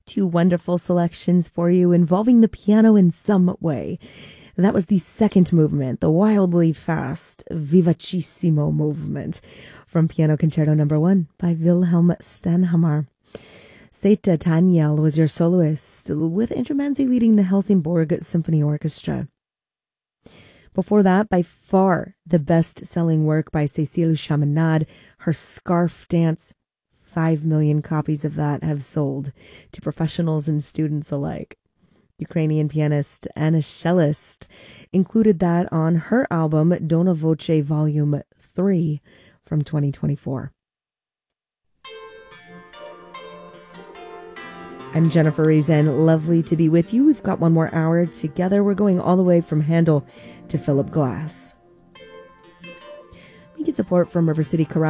Two wonderful selections for you involving the piano in some way. That was the second movement, the wildly fast Vivacissimo movement from Piano Concerto No. 1 by Wilhelm Stenhammar. Seta Tanyel was your soloist, with Andrew Manzi leading the Helsingborg Symphony Orchestra. Before that, by far the best-selling work by Cécile Chaminade, her Scarf Dance. 5 million copies of that have sold to professionals and students alike. Ukrainian pianist Anna Shellist included that on her album Dona Voce Volume 3 from 2024. I'm Jennifer Reason. Lovely to be with you. We've got one more hour together. We're going all the way from Handel to Philip Glass. We get support from River City Chorale